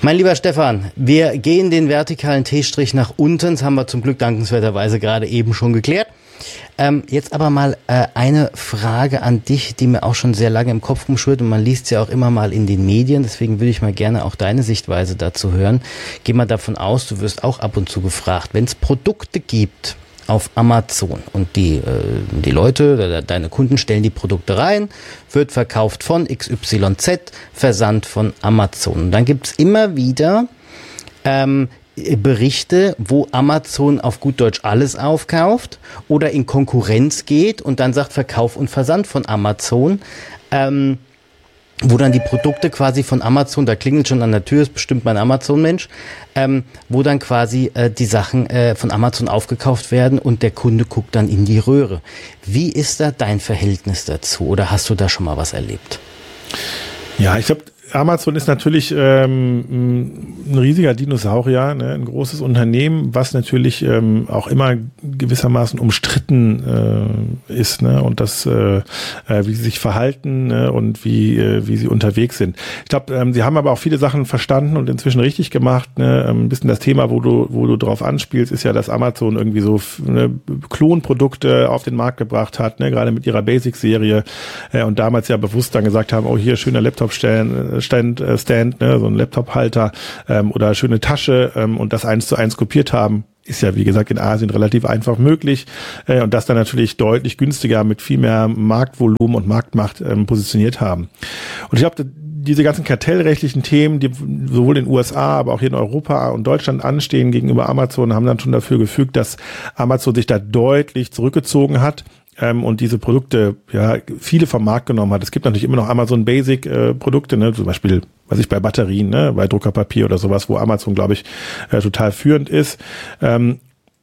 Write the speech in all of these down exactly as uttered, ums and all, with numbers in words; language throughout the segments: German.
Mein lieber Stefan, wir gehen den vertikalen T-Strich nach unten. Das haben wir zum Glück dankenswerterweise gerade eben schon geklärt. Ähm, jetzt aber mal äh, eine Frage an dich, die mir auch schon sehr lange im Kopf rumschwirrt und man liest ja auch immer mal in den Medien. Deswegen würde ich mal gerne auch deine Sichtweise dazu hören. Geh mal davon aus, du wirst auch ab und zu gefragt, wenn es Produkte gibt auf Amazon und die, äh, die Leute, deine Kunden stellen die Produkte rein, wird verkauft von X Y Z, Versand von Amazon. Und dann gibt's immer wieder ähm, Berichte, wo Amazon auf gut Deutsch alles aufkauft oder in Konkurrenz geht und dann sagt Verkauf und Versand von Amazon, ähm, wo dann die Produkte quasi von Amazon, da klingelt schon an der Tür, ist bestimmt mein Amazon-Mensch, ähm, wo dann quasi äh, die Sachen äh, von Amazon aufgekauft werden und der Kunde guckt dann in die Röhre. Wie ist da dein Verhältnis dazu oder hast du da schon mal was erlebt? Ja, ich glaube, Amazon ist natürlich ähm, ein riesiger Dinosaurier, ne? Ein großes Unternehmen, was natürlich ähm, auch immer gewissermaßen umstritten äh, ist, ne? Und das, äh, wie sie sich verhalten, ne? Und wie äh, wie sie unterwegs sind. Ich glaube, ähm, sie haben aber auch viele Sachen verstanden und inzwischen richtig gemacht. Ne? Ein bisschen das Thema, wo du wo du drauf anspielst, ist ja, dass Amazon irgendwie so ne, Klonprodukte auf den Markt gebracht hat, ne? Gerade mit ihrer Basic-Serie äh, und damals ja bewusst dann gesagt haben, oh hier schöner Laptop-Stellen Stand, äh, Stand, ne, so ein Laptop-Halter ähm, oder schöne Tasche ähm, und das eins zu eins kopiert haben, ist ja, wie gesagt, in Asien relativ einfach möglich äh, und das dann natürlich deutlich günstiger mit viel mehr Marktvolumen und Marktmacht ähm, positioniert haben. Und ich glaube, diese ganzen kartellrechtlichen Themen, die sowohl in den U S A, aber auch hier in Europa und Deutschland anstehen gegenüber Amazon, haben dann schon dafür gefügt, dass Amazon sich da deutlich zurückgezogen hat. Ähm, und diese Produkte, ja, viele vom Markt genommen hat. Es gibt natürlich immer noch Amazon Basic äh, Produkte, ne, zum Beispiel, was ich bei Batterien, ne, bei Druckerpapier oder sowas, wo Amazon, glaube ich, äh, total führend ist. Ähm,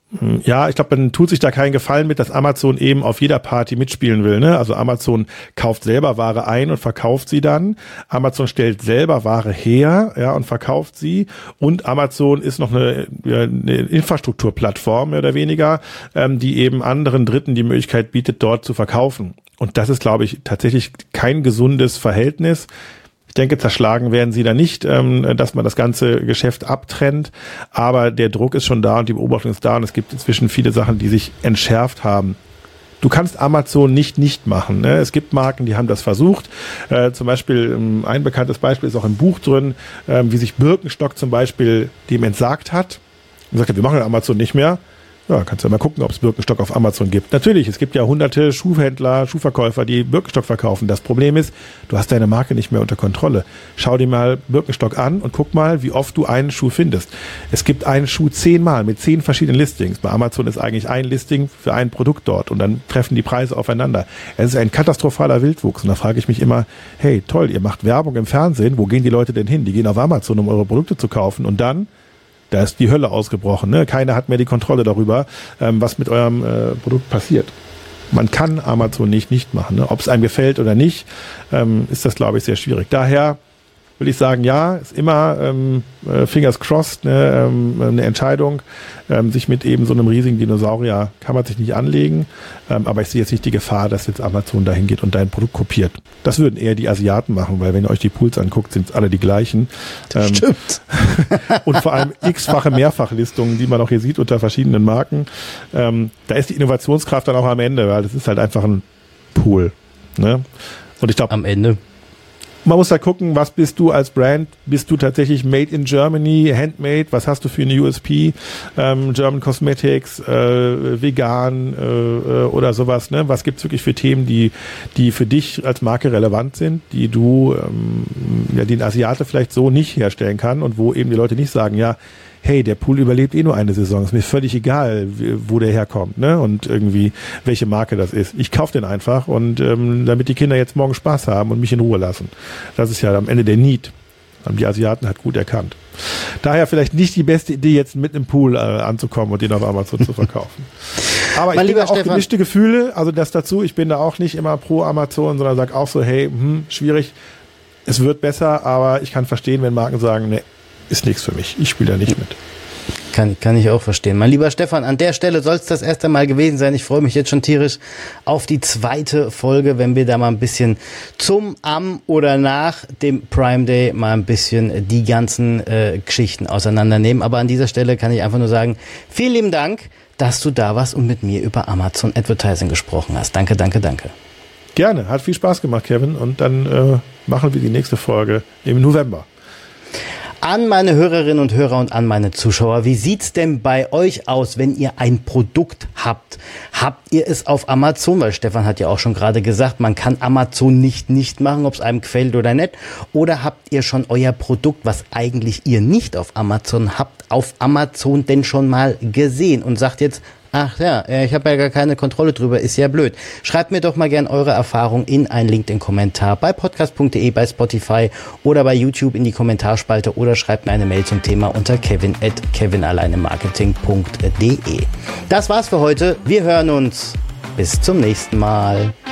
Ja, ich glaube, man tut sich da keinen Gefallen mit, dass Amazon eben auf jeder Party mitspielen will. Ne? Also Amazon kauft selber Ware ein und verkauft sie dann. Amazon stellt selber Ware her, ja, und verkauft sie. Und Amazon ist noch eine, ja, eine Infrastrukturplattform, mehr oder weniger, ähm, die eben anderen Dritten die Möglichkeit bietet, dort zu verkaufen. Und das ist, glaube ich, tatsächlich kein gesundes Verhältnis. Ich denke, zerschlagen werden sie da nicht, ähm, dass man das ganze Geschäft abtrennt, aber der Druck ist schon da und die Beobachtung ist da und es gibt inzwischen viele Sachen, die sich entschärft haben. Du kannst Amazon nicht nicht machen. Ne? Es gibt Marken, die haben das versucht. Äh, zum Beispiel, ähm, ein bekanntes Beispiel ist auch im Buch drin, äh, wie sich Birkenstock zum Beispiel dem entsagt hat und gesagt hat, wir machen Amazon nicht mehr. Ja, kannst du ja mal gucken, ob es Birkenstock auf Amazon gibt. Natürlich, es gibt ja hunderte Schuhhändler, Schuhverkäufer, die Birkenstock verkaufen. Das Problem ist, du hast deine Marke nicht mehr unter Kontrolle. Schau dir mal Birkenstock an und guck mal, wie oft du einen Schuh findest. Es gibt einen Schuh zehnmal mit zehn verschiedenen Listings. Bei Amazon ist eigentlich ein Listing für ein Produkt dort und dann treffen die Preise aufeinander. Es ist ein katastrophaler Wildwuchs und da frage ich mich immer, hey, toll, ihr macht Werbung im Fernsehen, wo gehen die Leute denn hin? Die gehen auf Amazon, um eure Produkte zu kaufen und dann da ist die Hölle ausgebrochen. Ne? Keiner hat mehr die Kontrolle darüber, ähm, was mit eurem äh, Produkt passiert. Man kann Amazon nicht nicht machen. Ne? Ob es einem gefällt oder nicht, ähm, ist das, glaube ich, sehr schwierig. Daher würde ich sagen, ja, ist immer ähm, fingers crossed, ne, ähm, eine Entscheidung. Ähm, sich mit eben so einem riesigen Dinosaurier kann man sich nicht anlegen. Ähm, aber ich sehe jetzt nicht die Gefahr, dass jetzt Amazon dahin geht und dein Produkt kopiert. Das würden eher die Asiaten machen, weil wenn ihr euch die Pools anguckt, sind alle die gleichen. Das ähm, stimmt. Und vor allem x-fache Mehrfachlistungen, die man auch hier sieht unter verschiedenen Marken. Ähm, da ist die Innovationskraft dann auch am Ende, weil das ist halt einfach ein Pool. Ne? Und ich glaube, am Ende. Man muss da gucken, was bist du als Brand? Bist du tatsächlich made in Germany, handmade? Was hast du für eine U S P? Ähm, German Cosmetics, äh, vegan äh, oder sowas. Ne? Was gibt's wirklich für Themen, die die für dich als Marke relevant sind, die du, ähm, ja, den Asiate vielleicht so nicht herstellen kann und wo eben die Leute nicht sagen, ja, hey, der Pool überlebt eh nur eine Saison. Ist mir völlig egal, wo der herkommt, ne? Und irgendwie, welche Marke das ist. Ich kaufe den einfach und ähm, damit die Kinder jetzt morgen Spaß haben und mich in Ruhe lassen. Das ist ja am Ende der Need. Haben die Asiaten halt gut erkannt. Daher vielleicht nicht die beste Idee, jetzt mit einem Pool äh, anzukommen und den auf Amazon zu verkaufen. Aber mein ich bin da auch Stefan. gemischte Gefühle, also das dazu. Ich bin da auch nicht immer pro Amazon, sondern sage auch so, hey, hm, schwierig. Es wird besser, aber ich kann verstehen, wenn Marken sagen, ne, ist nichts für mich. Ich spiele da nicht mit. Kann, kann ich auch verstehen. Mein lieber Stefan, an der Stelle soll es das erste Mal gewesen sein. Ich freue mich jetzt schon tierisch auf die zweite Folge, wenn wir da mal ein bisschen zum, am oder nach dem Prime Day mal ein bisschen die ganzen äh, Geschichten auseinandernehmen. Aber an dieser Stelle kann ich einfach nur sagen, vielen lieben Dank, dass du da warst und mit mir über Amazon Advertising gesprochen hast. Danke, danke, danke. Gerne, hat viel Spaß gemacht, Kevin. Und dann äh, machen wir die nächste Folge im November. An meine Hörerinnen und Hörer und an meine Zuschauer, wie sieht's denn bei euch aus, wenn ihr ein Produkt habt? Habt ihr es auf Amazon? Weil Stefan hat ja auch schon gerade gesagt, man kann Amazon nicht nicht machen, ob es einem gefällt oder nicht. Oder habt ihr schon euer Produkt, was eigentlich ihr nicht auf Amazon habt, auf Amazon denn schon mal gesehen und sagt jetzt, ach ja, ich habe ja gar keine Kontrolle drüber, ist ja blöd. Schreibt mir doch mal gern eure Erfahrung in einen LinkedIn-Kommentar bei podcast punkt de, bei Spotify oder bei YouTube in die Kommentarspalte oder schreibt mir eine Mail zum Thema unter kevin at kevinalleinemarketing punkt de. Das war's für heute. Wir hören uns. Bis zum nächsten Mal.